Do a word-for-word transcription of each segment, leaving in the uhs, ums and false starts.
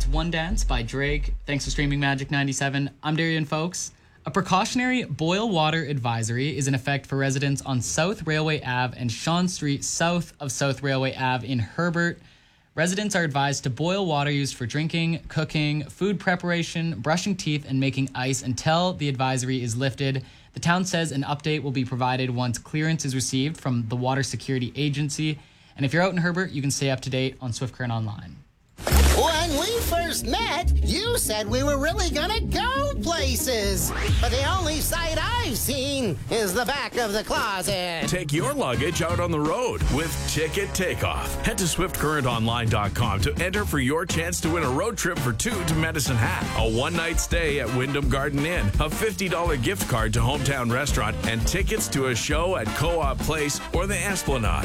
That's One Dance by Drake. Thanks for streaming Magic ninety-seven. I'm Darian Folks. A precautionary boil water advisory is in effect for residents on South Railway Avenue and Shawn Street south of South Railway Avenue in Herbert. Residents are advised to boil water used for drinking, cooking, food preparation, brushing teeth, and making ice until the advisory is lifted. The town says an update will be provided once clearance is received from the Water Security Agency. And if you're out in Herbert, you can stay up to date on Swift Current Online. When we first met, you said we were really gonna go places. But the only sight I've seen is the back of the closet. Take your luggage out on the road with Ticket Takeoff. Head to swift current online dot com to enter for your chance to win a road trip for two to Medicine Hat, a one-night stay at Wyndham Garden Inn, a fifty dollars gift card to Hometown Restaurant, and tickets to a show at Co-op Place or the Esplanade.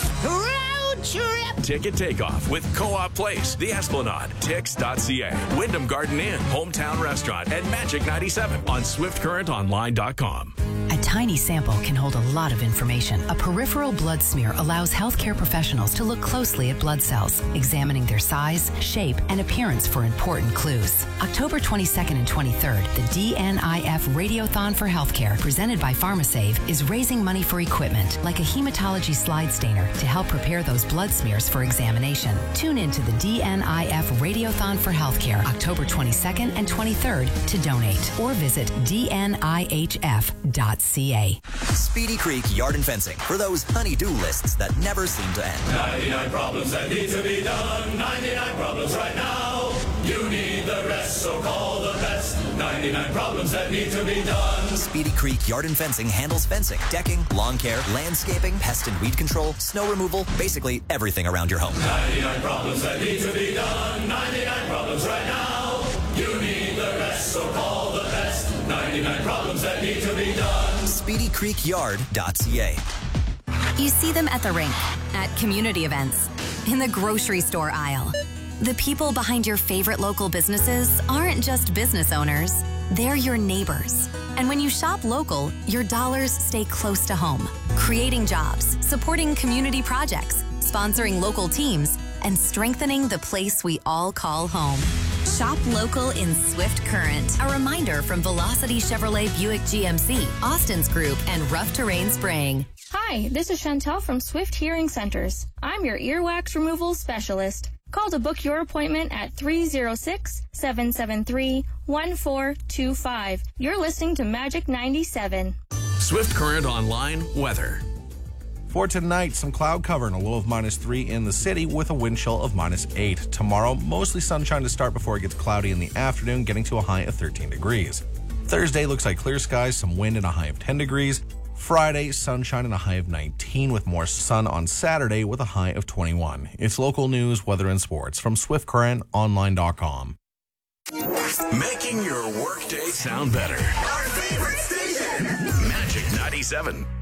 Road trip! Ticket Takeoff with Co-op Place, the Esplanade, tix dot c a, Wyndham Garden Inn, Hometown Restaurant, and Magic ninety-seven on swift current online dot com. A tiny sample can hold a lot of information. A peripheral blood smear allows healthcare professionals to look closely at blood cells, examining their size, shape, and appearance for important clues. October twenty-second and twenty-third, the D N I F Radiothon for Healthcare, presented by PharmaSave, is raising money for equipment like a hematology slide stainer to help prepare those blood smears for examination. Tune in to the D N I F Radiothon for Healthcare, October twenty-second and twenty-third to donate, or visit d n i h f dot c a. Speedy Creek Yard and Fencing for those honey-do lists that never seem to end. ninety-nine problems that need to be done. ninety-nine problems right now. You need the rest, so call the best. ninety-nine problems that need to be done. Speedy Creek Yard and Fencing handles fencing, decking, lawn care, landscaping, pest and weed control, snow removal, basically everything around your home. ninety-nine problems that need to be done. ninety-nine problems right now. You need the rest, so call the best. ninety-nine problems that need to be done. speedy creek yard dot c a. You see them at the rink, at community events, in the grocery store aisle. The people behind your favorite local businesses aren't just business owners, they're your neighbors. And when you shop local, your dollars stay close to home, creating jobs, supporting community projects, sponsoring local teams, and strengthening the place we all call home. Shop local in Swift Current. A reminder from Velocity Chevrolet Buick G M C, Austin's Group, and Rough Terrain Spraying. Hi, this is Chantel from Swift Hearing Centers. I'm your earwax removal specialist. Call to book your appointment at three oh six, seven seven three, one four two five. You're listening to Magic ninety-seven. Swift Current Online weather. For tonight, some cloud cover and a low of minus three in the city with a wind chill of minus eight. Tomorrow, mostly sunshine to start before it gets cloudy in the afternoon, getting to a high of thirteen degrees. Thursday looks like clear skies, some wind and a high of ten degrees. Friday, sunshine and a high of nineteen with more sun on Saturday with a high of twenty-one. It's local news, weather, and sports from swift current online dot com. Making your workday sound better. Our favorite station. Magic ninety-seven.